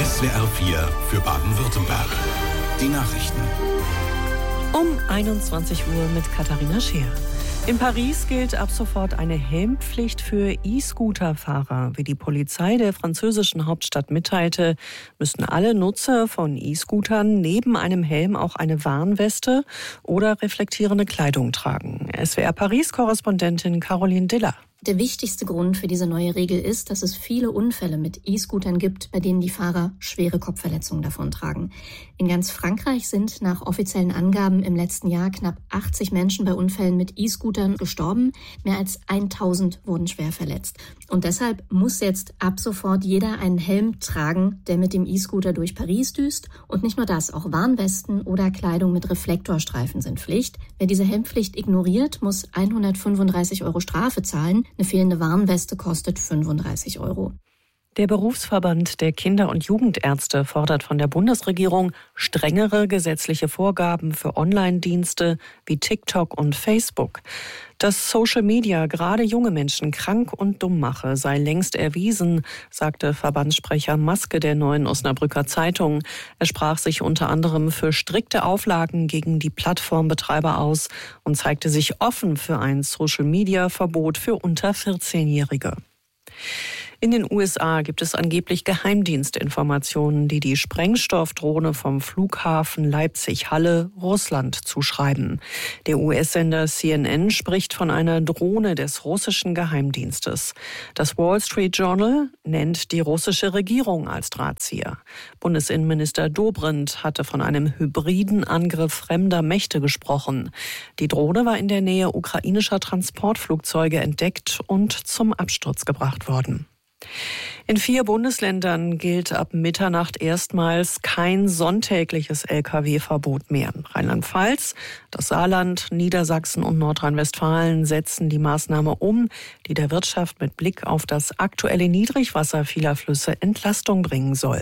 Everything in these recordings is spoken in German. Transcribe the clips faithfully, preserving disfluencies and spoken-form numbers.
S W R vier für Baden-Württemberg. Die Nachrichten. Um einundzwanzig Uhr mit Katharina Scheer. In Paris gilt ab sofort eine Helmpflicht für E-Scooter-Fahrer. Wie die Polizei der französischen Hauptstadt mitteilte, müssten alle Nutzer von E-Scootern neben einem Helm auch eine Warnweste oder reflektierende Kleidung tragen. S W R Paris-Korrespondentin Caroline Diller. Der wichtigste Grund für diese neue Regel ist, dass es viele Unfälle mit E-Scootern gibt, bei denen die Fahrer schwere Kopfverletzungen davontragen. In ganz Frankreich sind nach offiziellen Angaben im letzten Jahr knapp achtzig Menschen bei Unfällen mit E-Scootern gestorben. Mehr als tausend wurden schwer verletzt. Und deshalb muss jetzt ab sofort jeder einen Helm tragen, der mit dem E-Scooter durch Paris düst. Und nicht nur das, auch Warnwesten oder Kleidung mit Reflektorstreifen sind Pflicht. Wer diese Helmpflicht ignoriert, muss hundertfünfunddreißig Euro Strafe zahlen. Eine fehlende Warnweste kostet fünfunddreißig Euro. Der Berufsverband der Kinder- und Jugendärzte fordert von der Bundesregierung strengere gesetzliche Vorgaben für Online-Dienste wie TikTok und Facebook. Dass Social Media gerade junge Menschen krank und dumm mache, sei längst erwiesen, sagte Verbandssprecher Maske der Neuen Osnabrücker Zeitung. Er sprach sich unter anderem für strikte Auflagen gegen die Plattformbetreiber aus und zeigte sich offen für ein Social-Media-Verbot für unter vierzehnjährige. In den U S A gibt es angeblich Geheimdienstinformationen, die die Sprengstoffdrohne vom Flughafen Leipzig-Halle Russland zuschreiben. Der U S-Sender C N N spricht von einer Drohne des russischen Geheimdienstes. Das Wall Street Journal nennt die russische Regierung als Drahtzieher. Bundesinnenminister Dobrindt hatte von einem hybriden Angriff fremder Mächte gesprochen. Die Drohne war in der Nähe ukrainischer Transportflugzeuge entdeckt und zum Absturz gebracht worden. In vier Bundesländern gilt ab Mitternacht erstmals kein sonntägliches L K W-Verbot mehr. Rheinland-Pfalz, das Saarland, Niedersachsen und Nordrhein-Westfalen setzen die Maßnahme um, die der Wirtschaft mit Blick auf das aktuelle Niedrigwasser vieler Flüsse Entlastung bringen soll.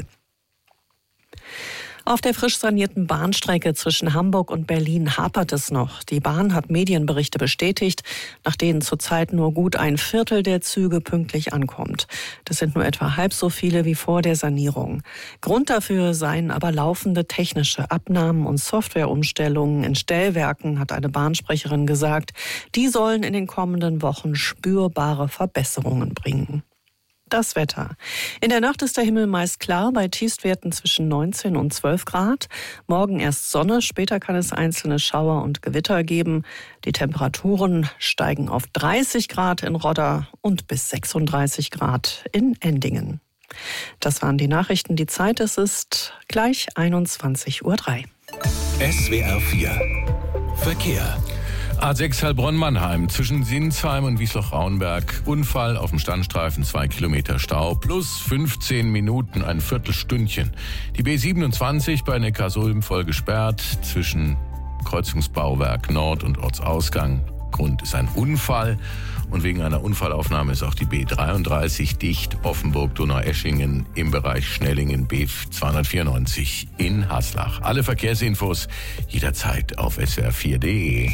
Auf der frisch sanierten Bahnstrecke zwischen Hamburg und Berlin hapert es noch. Die Bahn hat Medienberichte bestätigt, nach denen zurzeit nur gut ein Viertel der Züge pünktlich ankommt. Das sind nur etwa halb so viele wie vor der Sanierung. Grund dafür seien aber laufende technische Abnahmen und Softwareumstellungen in Stellwerken, hat eine Bahnsprecherin gesagt. Die sollen in den kommenden Wochen spürbare Verbesserungen bringen. Das Wetter. In der Nacht ist der Himmel meist klar, bei Tiefstwerten zwischen neunzehn und zwölf Grad. Morgen erst Sonne, später kann es einzelne Schauer und Gewitter geben. Die Temperaturen steigen auf dreißig Grad in Rodda und bis sechsunddreißig Grad in Endingen. Das waren die Nachrichten. Die Zeit, es ist gleich einundzwanzig Uhr drei. S W R vier Verkehr. A sechs Heilbronn-Mannheim zwischen Sinsheim und Wiesloch-Raunberg. Unfall auf dem Standstreifen, zwei Kilometer Stau, plus fünfzehn Minuten, ein Viertelstündchen. Die B siebenundzwanzig bei Neckarsulm voll gesperrt zwischen Kreuzungsbauwerk Nord und Ortsausgang. Grund ist ein Unfall. Und wegen einer Unfallaufnahme ist auch die B dreiunddreißig dicht, Offenburg-Donaueschingen im Bereich Schnellingen B zweihundertvierundneunzig in Haslach. Alle Verkehrsinfos jederzeit auf S W R vier punkt de.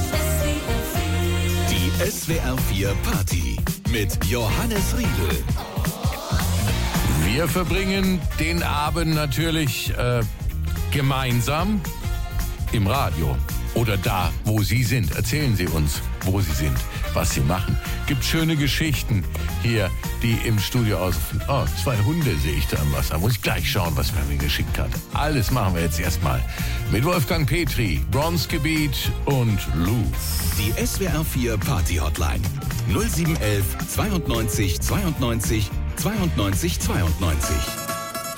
Die S W R vier Party mit Johannes Riedel. Wir verbringen den Abend natürlich äh, gemeinsam im Radio. Oder da, wo Sie sind. Erzählen Sie uns, wo Sie sind, was Sie machen. Gibt schöne Geschichten hier, die im Studio aus... Oh, zwei Hunde sehe ich da im Wasser. Muss ich gleich schauen, was man mir geschickt hat. Alles machen wir jetzt erstmal mit Wolfgang Petri, Bronzegebiet und Lou. Die S W R vier Party Hotline null sieben eins eins zweiundneunzig zweiundneunzig zweiundneunzig zweiundneunzig.